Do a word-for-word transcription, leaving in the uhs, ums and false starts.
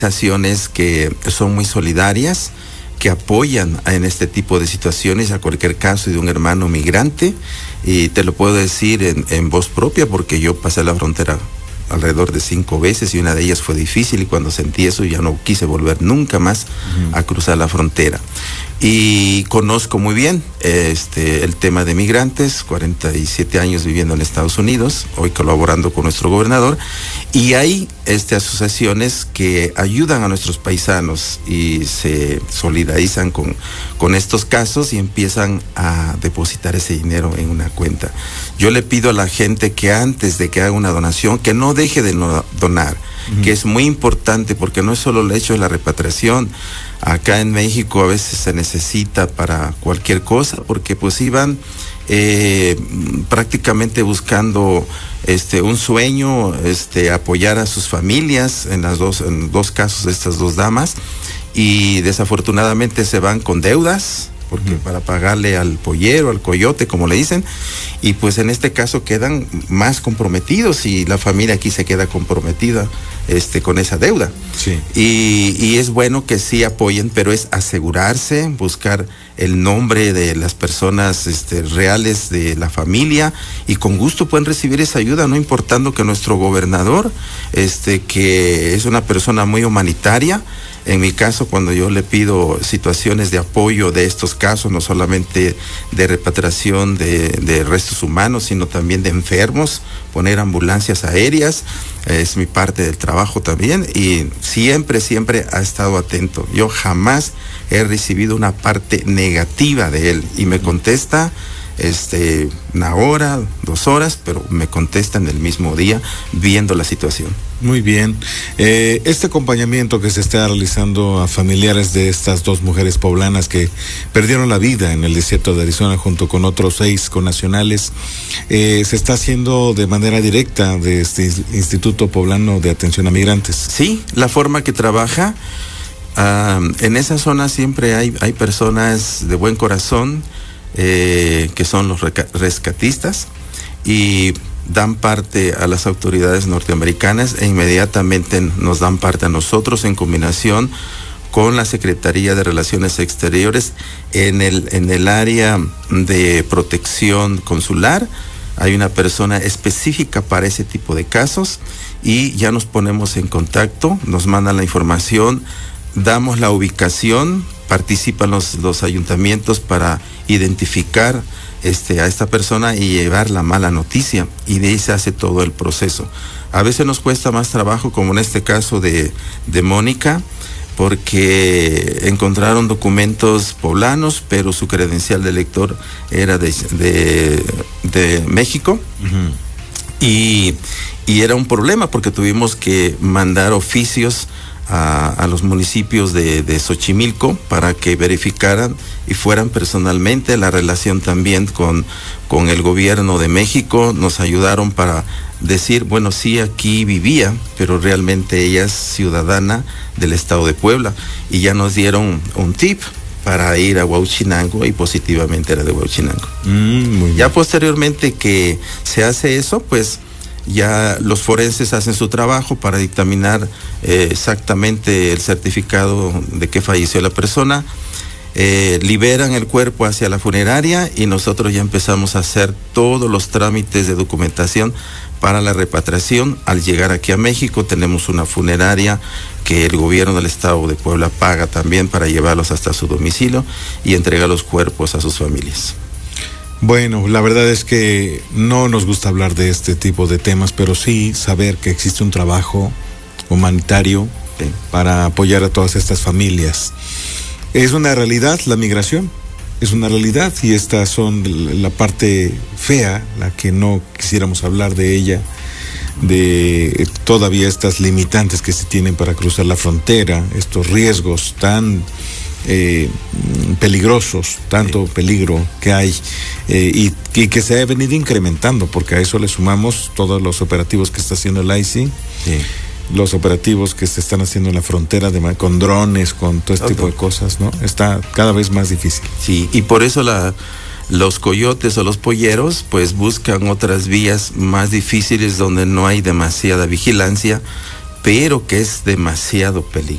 organizaciones que son muy solidarias, que apoyan en este tipo de situaciones, a cualquier caso de un hermano migrante, y te lo puedo decir en, en voz propia porque yo pasé la frontera alrededor de cinco veces y una de ellas fue difícil, y cuando sentí eso ya no quise volver nunca más uh-huh. a cruzar la frontera. Y conozco muy bien este el tema de migrantes, cuarenta y siete años viviendo en Estados Unidos, hoy colaborando con nuestro gobernador, y hay este, asociaciones que ayudan a nuestros paisanos y se solidarizan con, con estos casos y empiezan a depositar ese dinero en una cuenta. Yo le pido a la gente que antes de que haga una donación, que no deje de no donar, uh-huh. que es muy importante porque no es solo el hecho de la repatriación. Acá en México a veces se necesita para cualquier cosa, porque pues iban eh, prácticamente buscando este un sueño, este apoyar a sus familias, en las dos, en dos casos de estas dos damas, y desafortunadamente se van con deudas, porque para pagarle al pollero, al coyote, como le dicen, y pues en este caso quedan más comprometidos y la familia aquí se queda comprometida este, con esa deuda. Sí. Y, y es bueno que sí apoyen, pero es asegurarse, buscar el nombre de las personas este, reales de la familia, y con gusto pueden recibir esa ayuda, no importando que nuestro gobernador, este, que es una persona muy humanitaria. En mi caso, cuando yo le pido situaciones de apoyo de estos casos, no solamente de repatriación de, de restos humanos, sino también de enfermos, poner ambulancias aéreas, es mi parte del trabajo también, y siempre, siempre ha estado atento. Yo jamás he recibido una parte negativa de él, y me contesta este, una hora, dos horas, pero me contesta en el mismo día, viendo la situación. Muy bien. Eh, este acompañamiento que se está realizando a familiares de estas dos mujeres poblanas que perdieron la vida en el desierto de Arizona junto con otros seis connacionales, eh, se está haciendo de manera directa de este Instituto Poblano de Atención a Migrantes. Sí, la forma que trabaja, uh, en esa zona siempre hay, hay personas de buen corazón, eh, que son los reca- rescatistas, y dan parte a las autoridades norteamericanas e inmediatamente nos dan parte a nosotros en combinación con la Secretaría de Relaciones Exteriores en el, en el área de protección consular. Hay una persona específica para ese tipo de casos y ya nos ponemos en contacto, nos mandan la información, damos la ubicación, participan los, los ayuntamientos para identificar Este, a esta persona y llevar la mala noticia, y de ahí se hace todo el proceso. A veces nos cuesta más trabajo, como en este caso de, de Mónica, porque encontraron documentos poblanos, pero su credencial de lector era de, de, de México. Uh-huh. y, y era un problema porque tuvimos que mandar oficios A, a los municipios de, de Xochimilco para que verificaran y fueran personalmente. La relación también con, con el gobierno de México, nos ayudaron para decir, bueno, sí, aquí vivía, pero realmente ella es ciudadana del estado de Puebla, y ya nos dieron un tip para ir a Huauchinango y positivamente era de Huauchinango. Mm, muy bien. Ya posteriormente que se hace eso, pues ya los forenses hacen su trabajo para dictaminar eh, exactamente el certificado de que falleció la persona, eh, liberan el cuerpo hacia la funeraria y nosotros ya empezamos a hacer todos los trámites de documentación para la repatriación. Al llegar aquí a México tenemos una funeraria que el gobierno del estado de Puebla paga también para llevarlos hasta su domicilio y entregar los cuerpos a sus familias. Bueno, la verdad es que no nos gusta hablar de este tipo de temas, pero sí saber que existe un trabajo humanitario sí. para apoyar a todas estas familias. Es una realidad la migración, es una realidad, y estas son la parte fea, la que no quisiéramos hablar de ella, de todavía estas limitantes que se tienen para cruzar la frontera, estos riesgos tan Eh, peligrosos, tanto sí. peligro que hay eh, y, y que se ha venido incrementando, porque a eso le sumamos todos los operativos que está haciendo el I C I, sí. los operativos que se están haciendo en la frontera de, con drones, con todo este okay. tipo de cosas, ¿no? Está cada vez más difícil. Sí, y por eso la los coyotes o los polleros pues buscan otras vías más difíciles donde no hay demasiada vigilancia, pero que es demasiado peligroso.